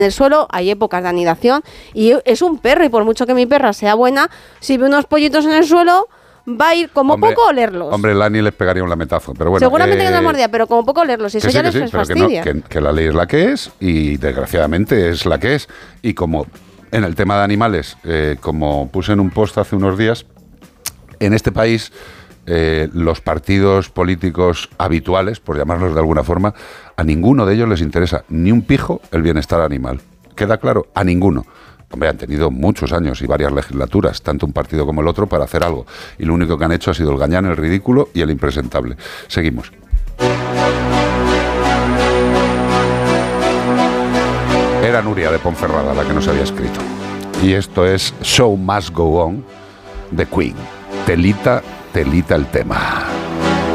el suelo, hay épocas de anidación y es un perro, y por mucho que mi perra sea buena, si ve unos pollitos en el suelo, va a ir como poco a olerlos. Hombre, Lani les pegaría un lametazo, pero bueno. Seguramente que no mordía, pero como poco a olerlos, y eso ya les fastidia. Que la ley es la que es, y desgraciadamente es la que es. Y como en el tema de animales, como puse en un post hace unos días, en este país los partidos políticos habituales, por llamarlos de alguna forma, a ninguno de ellos les interesa ni un pijo el bienestar animal. ¿Queda claro? A ninguno. Hombre, han tenido muchos años y varias legislaturas, tanto un partido como el otro, para hacer algo. Y lo único que han hecho ha sido el gañán, el ridículo y el impresentable. Seguimos. Era Nuria de Ponferrada la que nos había escrito. Y esto es Show Must Go On, de Queen. Telita el tema.